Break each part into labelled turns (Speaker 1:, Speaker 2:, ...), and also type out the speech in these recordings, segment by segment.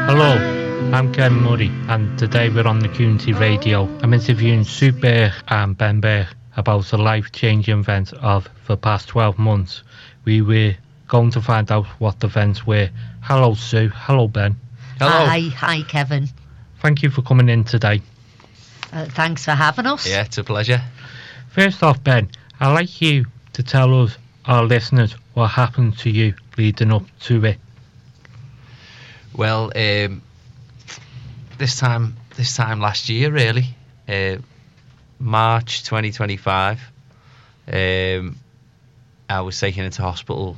Speaker 1: Hello, I'm Ken Murray, and today we're on the Community Radio. I'm interviewing Sue Burke and Ben Burke about the life-changing events of the past 12 months. We were going to find out what the events were. Hello, Sue. Hello, Ben.
Speaker 2: Hello.
Speaker 3: Hi, Kevin.
Speaker 1: Thank you for coming in today.
Speaker 3: Thanks for having us.
Speaker 2: Yeah, it's a pleasure.
Speaker 1: First off, Ben, I'd like you to tell us, our listeners, what happened to you leading up to it.
Speaker 2: Well, this time last year, really, March 2025, I was taken into hospital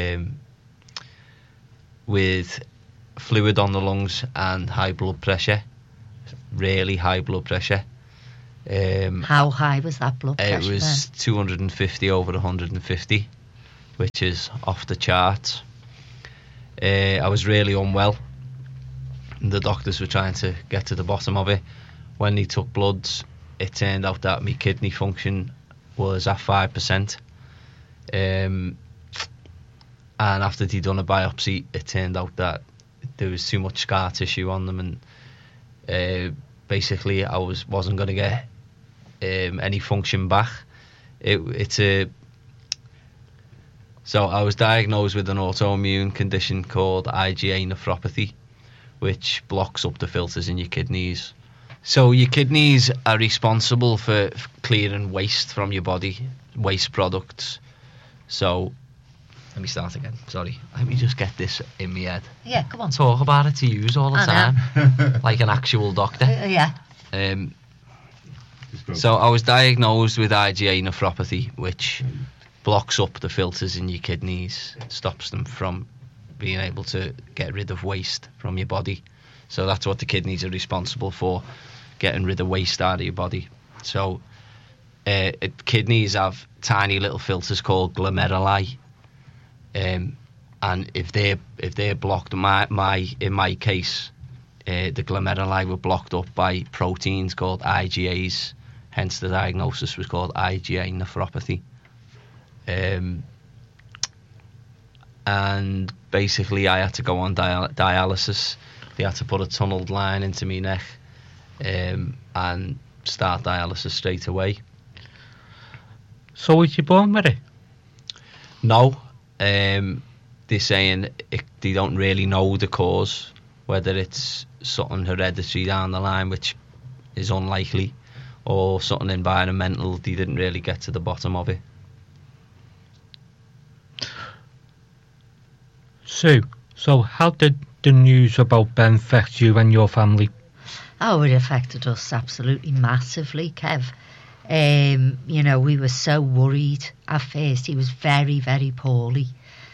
Speaker 2: with fluid on the lungs and high blood pressure, really high blood pressure.
Speaker 3: How high was that blood pressure?
Speaker 2: It was 250 over 150, which is off the charts. I was really unwell. The doctors were trying to get to the bottom of it. When they took bloods, it turned out that my kidney function was at 5%. And after they'd done a biopsy, it turned out that there was too much scar tissue on them, and basically I wasn't going to get any function back. So I was diagnosed with an autoimmune condition called IgA nephropathy, which blocks up the filters in your kidneys. So your kidneys are responsible for clearing waste from your body, waste products. So, let me start again, sorry. Let me just get this in my head.
Speaker 3: Yeah, come on.
Speaker 2: Talk about it to use all the time, like an actual doctor.
Speaker 3: Yeah.
Speaker 2: So I was diagnosed with IgA nephropathy, which blocks up the filters in your kidneys, stops them from being able to get rid of waste from your body. So that's what the kidneys are responsible for, getting rid of waste out of your body. So kidneys have tiny little filters called glomeruli, and if they're blocked, in my case, the glomeruli were blocked up by proteins called IgAs. Hence the diagnosis was called IgA nephropathy. And basically I had to go on dialysis. They had to put a tunnelled line into my neck and start dialysis straight away.
Speaker 1: So was you born with it?
Speaker 2: No. They're saying they don't really know the cause, whether it's something hereditary down the line, which is unlikely, or something environmental. They didn't really get to the bottom of it.
Speaker 1: Sue, so how did the news about Ben affect you and your family?
Speaker 3: Oh, it affected us absolutely massively, Kev. We were so worried at first. He was very, very poorly.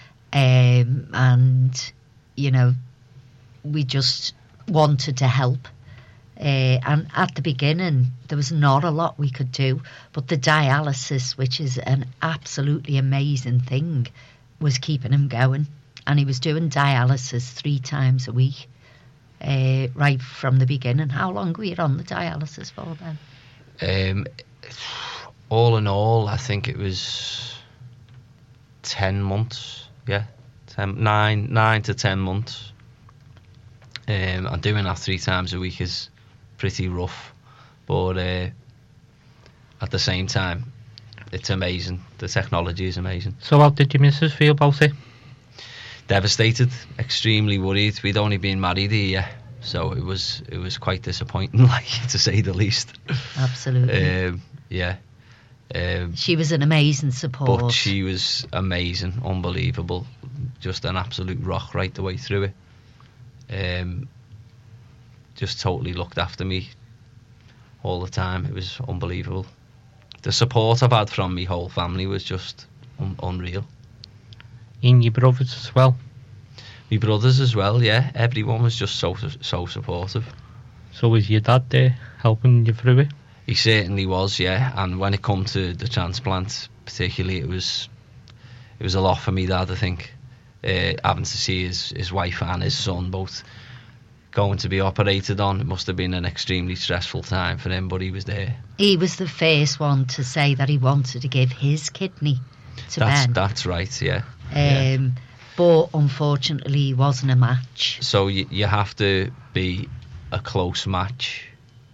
Speaker 3: And we just wanted to help. And at the beginning, there was not a lot we could do. But the dialysis, which is an absolutely amazing thing, was keeping him going. And he was doing dialysis 3 times a week, right from the beginning. How long were you on the dialysis for, Ben?
Speaker 2: All in all, I think it was 10 months. Yeah, 9 to 10 months. And doing that 3 times a week is pretty rough, but at the same time, it's amazing. The technology is amazing.
Speaker 1: So how did your missus feel about it?
Speaker 2: Devastated, extremely worried. We'd only been married a year, so it was quite disappointing, to say the least.
Speaker 3: Absolutely.
Speaker 2: Yeah.
Speaker 3: She was an amazing support.
Speaker 2: But she was amazing, unbelievable, just an absolute rock right the way through it. Just totally looked after me all the time. It was unbelievable. The support I've had from my whole family was just unreal.
Speaker 1: And your brothers as well?
Speaker 2: My brothers as well, yeah. Everyone was just so supportive.
Speaker 1: So was your dad there helping you through it?
Speaker 2: He certainly was, yeah. And when it come to the transplant, particularly, it was a lot for me dad, I think. Having to see his wife and his son both going to be operated on. It must have been an extremely stressful time for him, but he was there.
Speaker 3: He was the first one to say that he wanted to give his kidney to Ben.
Speaker 2: That's right, yeah.
Speaker 3: But unfortunately, he wasn't a match.
Speaker 2: So you have to be a close match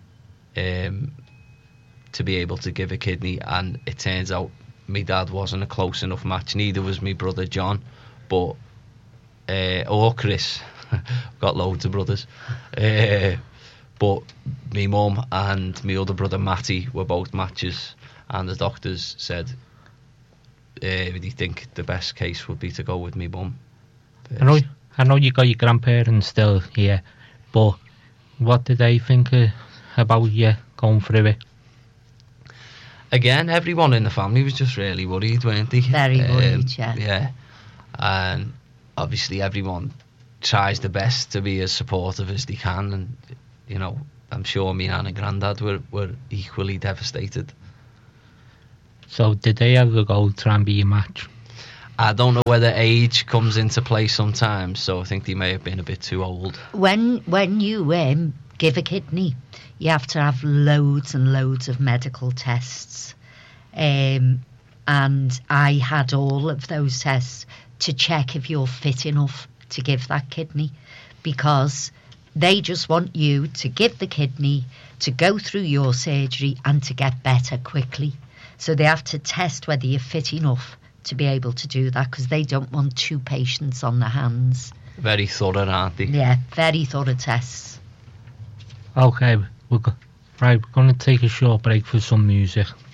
Speaker 2: to be able to give a kidney, and it turns out my dad wasn't a close enough match. Neither was my brother John, but or Chris. Got loads of brothers. But my mum and my other brother Matty were both matches, and the doctors said they think the best case would be to go with me mum.
Speaker 1: I know you got your grandparents still here, but what did they think about you going through it?
Speaker 2: Again, everyone in the family was just really worried, weren't they?
Speaker 3: Very worried, yeah.
Speaker 2: Yeah, and obviously everyone tries the best to be as supportive as they can, and you know, I'm sure me nan and granddad were equally devastated.
Speaker 1: So did they ever go try and be a match?
Speaker 2: I don't know whether age comes into play sometimes, so I think they may have been a bit too old.
Speaker 3: When you give a kidney, you have to have loads and loads of medical tests, and I had all of those tests to check if you're fit enough to give that kidney, because they just want you to give the kidney, to go through your surgery and to get better quickly. So they have to test whether you're fit enough to be able to do that, because they don't want 2 patients on their hands.
Speaker 2: Very thorough, aren't they?
Speaker 3: Yeah, very thorough tests.
Speaker 1: Okay, we're going to take a short break for some music.